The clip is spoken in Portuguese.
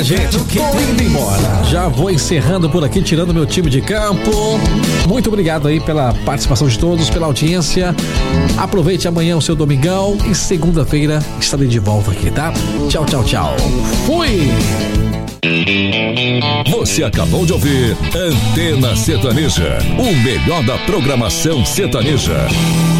Gente, tô indo embora. Já vou encerrando por aqui, tirando meu time de campo. Muito obrigado aí pela participação de todos, pela audiência. Aproveite amanhã o seu domingão e segunda-feira estarei de volta aqui, tá? Tchau, tchau, tchau. Fui! Você acabou de ouvir Antena Sertaneja, o melhor da programação sertaneja.